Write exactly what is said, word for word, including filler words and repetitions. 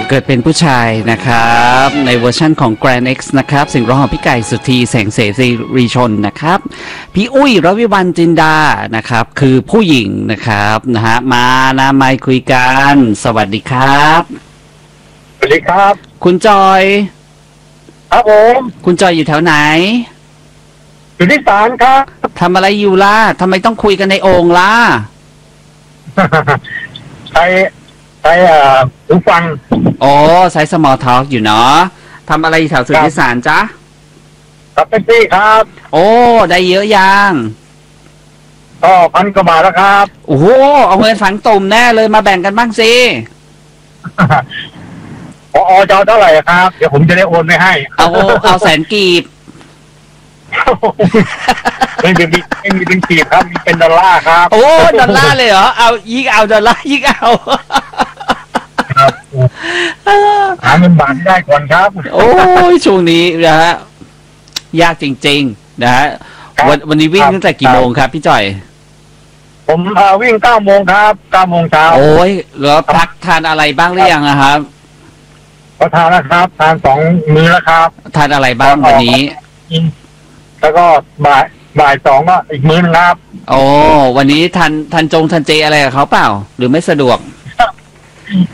เกิดเป็นผู้ชายนะครับในเวอร์ชั่นของ Grand X นะครับเสียงร้องของพี่ไก่สุธีแสงเสรีชนนะครับพี่อุ้ยรวิวรรณจินดานะครับคือผู้หญิงนะครับนะฮะมานะไม่คุยกันสวัสดีครับสวัสดีครับคุณจอยครับผมคุณจอยอยู่แถวไหนอยู่ที่ศาลครับทำอะไรอยู่ล่ะทำไมต้องคุยกันในโอ่งล่ะใช้ใช้อ่าหูฟังโอ้ใช้ small talk อยู่เนาะทำอะไรแถวสุทธิสารจ๊ะครับเป็นพี่ครับโอ้ได้เยอะยังก็พันกว่าบาทแล้วครับโอ้โหเอาเงินฝังตุ่มแน่เลยมาแบ่งกันบ้างสิพอจะเอาเท่าไหร่ครับเดี๋ยวผมจะได้โอนไปให้เอาเอาแสนกีบไม่มีไม่มีเป็นกีบครับมีเป็นดอลลาร์ครับโอ้ดอลลาร์เลยเหรอเอายิ่งเอาดอลลาร์ยิ่งเอาครับหาเงินบาทได้ก่อนครับโอ้ยช่วงนี้นะฮะยากจริงๆนะฮะวันวันนี้วิ่งตั้งแต่กี่โมงครับพี่จ่อยผมวิ่งเก้าโมงครับเก้าโมงเช้าโอ้ยแล้วพักทานอะไรบ้างหรือยังนะครับก็ทานแล้วครับทานสองมื้อแล้วครับทานอะไรบ้างวันนี้แล้วก็บ่ายบ่ายสองก็อีกมื้อนึงครับโอ้วันนี้ทันทันจงทันเจอะไรกับเขาเปล่าหรือไม่สะดวก